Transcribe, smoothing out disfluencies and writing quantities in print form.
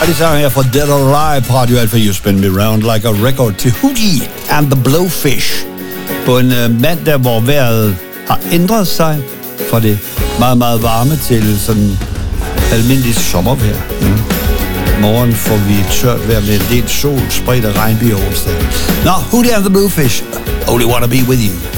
dejlig sang her fra Dead or Alive på Radio Alpha. You spin me round like a record til Hootie and the Blowfish. På en mandag, hvor vejret har ændret sig fra det meget, meget varme til sådan almindeligt sommervejr. Morgen får vi tørt vejr med en del sol, spredt af regnbyger onsdag. Nå, Hootie and the Blowfish. Only wanna be with you.